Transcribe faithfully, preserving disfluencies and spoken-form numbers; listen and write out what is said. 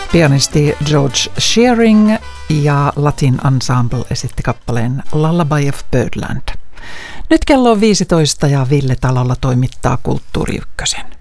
Pianisti George Shearing ja Latin Ensemble esitti kappaleen Lullaby of Birdland. Nyt kello on viisitoista ja Ville Talolla toimittaa Kulttuuri Ykkösen.